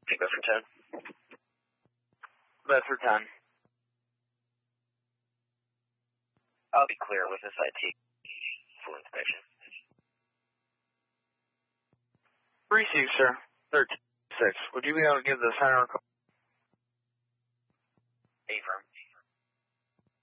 Bedford 10. Bedford 10. I'll be clear with this IT. Full inspection. 3-2, sir. 13-6. Would you be able to give the center a call? Affirm.